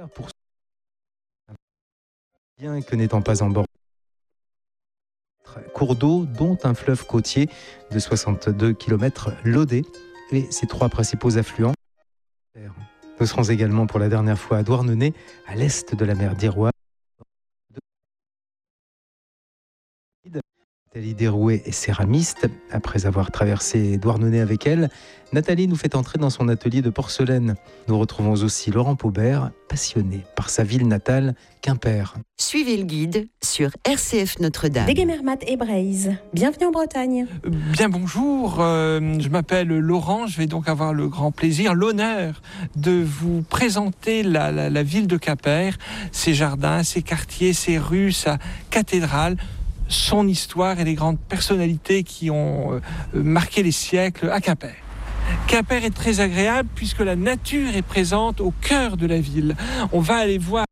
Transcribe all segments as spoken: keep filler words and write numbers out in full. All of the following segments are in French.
Pour bien que n'étant pas en bord, cours d'eau, dont un fleuve côtier de soixante-deux kilomètres, l'Audet, et ses trois principaux affluents. Nous serons également pour la dernière fois à Douarnenez, à l'est de la mer d'Iroise. Nathalie Derouet est céramiste. Après avoir traversé Douarnenez avec elle, Nathalie nous fait entrer dans son atelier de porcelaine. Nous retrouvons aussi Laurent Paubert, passionné par sa ville natale, Quimper. Suivez le guide sur R C F Notre-Dame. Degemermat et Braise, bienvenue en Bretagne. Bien bonjour, euh, je m'appelle Laurent, je vais donc avoir le grand plaisir, l'honneur de vous présenter la, la, la ville de Quimper, ses jardins, ses quartiers, ses rues, sa cathédrale, son histoire et les grandes personnalités qui ont euh, marqué les siècles à Quimper. Quimper est très agréable puisque la nature est présente au cœur de la ville. On va aller voir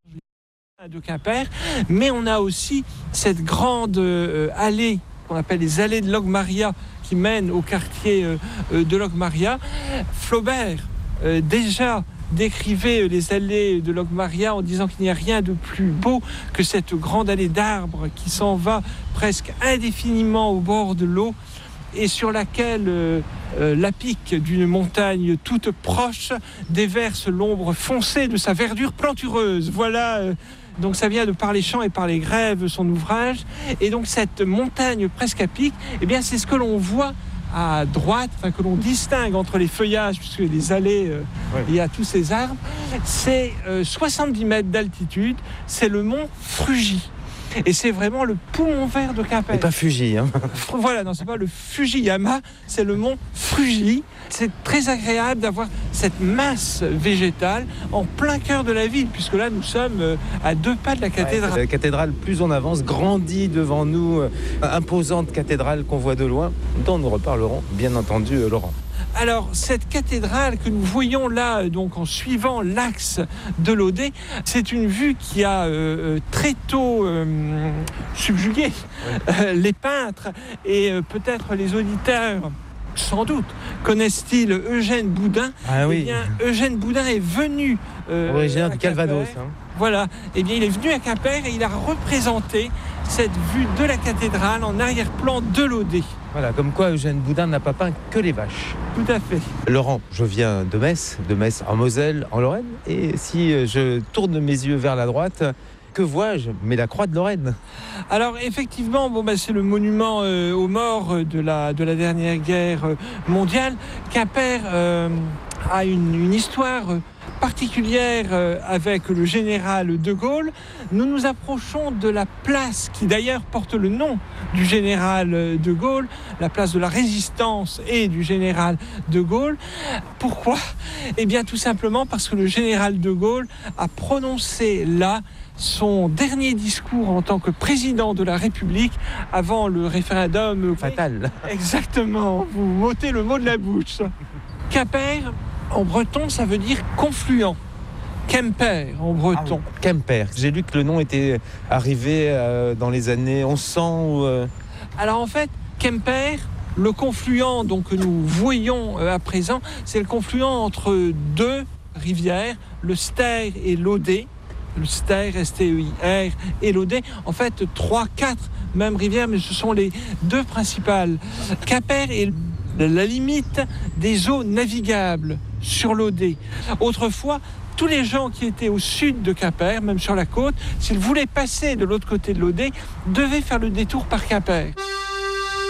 de Quimper, mais on a aussi cette grande euh, allée qu'on appelle les allées de Logmaria qui mènent au quartier euh, de Logmaria. Flaubert euh, déjà décrivait les allées de Logmaria en disant qu'il n'y a rien de plus beau que cette grande allée d'arbres qui s'en va presque indéfiniment au bord de l'eau et sur laquelle euh, euh, la pique d'une montagne toute proche déverse l'ombre foncée de sa verdure plantureuse. Voilà, euh, donc ça vient de Par les champs et par les grèves, son ouvrage. Et donc cette montagne presque à pic, eh bien c'est ce que l'on voit à droite, enfin, que l'on distingue entre les feuillages, puisque les allées, euh, ouais. Il y a tous ces arbres. C'est euh, soixante-dix mètres d'altitude, c'est le mont Frugy. Et c'est vraiment le poumon vert de Quimper. Et pas Fuji, hein. Voilà, non, c'est pas le Fujiyama, c'est le mont Frugy. C'est très agréable d'avoir cette masse végétale en plein cœur de la ville, puisque là, nous sommes à deux pas de la cathédrale. Ouais, la cathédrale, plus on avance, grandit devant nous, euh, imposante cathédrale qu'on voit de loin, dont nous reparlerons, bien entendu, euh, Laurent. Alors, cette cathédrale que nous voyons là, donc en suivant l'axe de l'Audet, c'est une vue qui a euh, très tôt euh, subjugué ouais. euh, les peintres et euh, peut-être les auditeurs. Sans doute. Connaissent-ils Eugène Boudin ? Ah oui. Eh bien, Eugène Boudin est venu euh, originaire du Calvados. Hein. Voilà. Eh bien, il est venu à Quimper et il a représenté cette vue de la cathédrale en arrière-plan de l'Audet. Voilà, comme quoi Eugène Boudin n'a pas peint que les vaches. Tout à fait. Laurent, je viens de Metz, de Metz en Moselle, en Lorraine, et si je tourne mes yeux vers la droite, que vois-je ? Mais la croix de Lorraine. Alors effectivement, bon, bah, c'est le monument euh, aux morts de la, de la dernière guerre mondiale. Quimper euh, a une, une histoire particulière euh, avec le général de Gaulle. Nous nous approchons de la place qui d'ailleurs porte le nom du général de Gaulle, la place de la Résistance et du général de Gaulle. Pourquoi ? Eh bien tout simplement parce que le général de Gaulle a prononcé là son dernier discours en tant que président de la République avant le référendum fatal. Exactement, vous m'ôtez le mot de la bouche. Quimper, en breton, ça veut dire confluent. Quimper, en breton. Ah oui. Quimper. J'ai lu que le nom était arrivé euh, dans les années onze cents. Ou, euh... Alors en fait, Quimper, le confluent donc, que nous voyons euh, à présent, c'est le confluent entre deux rivières, le Ster et l'Audet. Le Ster, S T E I R, et l'Audet, en fait, trois, quatre, même rivières, mais ce sont les deux principales. Quimper est la limite des eaux navigables sur l'Audet. Autrefois, tous les gens qui étaient au sud de Quimper, même sur la côte, s'ils voulaient passer de l'autre côté de l'Audet, devaient faire le détour par Quimper.